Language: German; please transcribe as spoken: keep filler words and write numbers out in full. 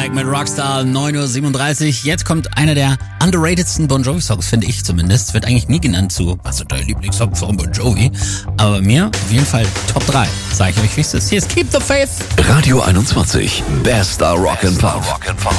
Black mit Rockstar, neun Uhr siebenunddreißig. Jetzt kommt einer der underratedsten Bon Jovi-Songs, finde ich zumindest. Wird eigentlich nie genannt zu, was ist dein Lieblingssong von Bon Jovi? Aber bei mir auf jeden Fall Top drei. Sag ich euch, wie es ist. Hier ist Keep the Faith. Radio einundzwanzig, bester Rock and Pop.